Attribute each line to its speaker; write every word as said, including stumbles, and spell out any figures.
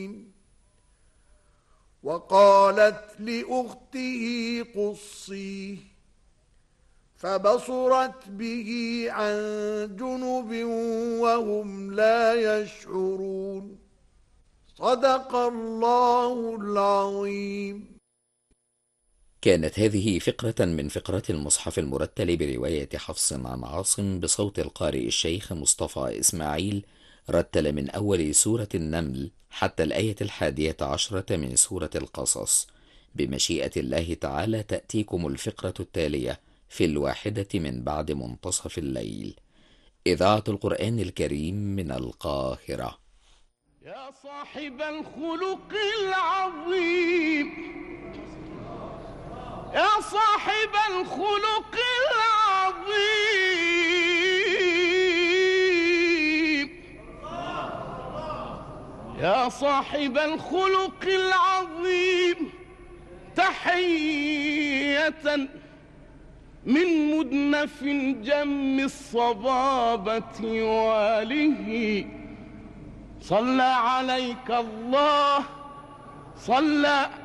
Speaker 1: وقالت لأخته قصيه فبصرت به عن جنب وهم لا يشعرون. صدق الله العظيم.
Speaker 2: كانت هذه فقرة من فقرات المصحف المرتل برواية حفص عن عاصم بصوت القارئ الشيخ مصطفى إسماعيل، رتل من أول سورة النمل حتى الآية الحادية عشرة من سورة القصص. بمشيئة الله تعالى تأتيكم الفقرة التالية في الواحدة من بعد منتصف الليل. إذاعة القرآن الكريم من القاهرة.
Speaker 3: يا صاحب الخلق العظيم، يا صاحب الخلق العظيم، يا صاحب الخلق العظيم، تحية من مدنف جم الصبابة واله. صلى عليك الله، صلى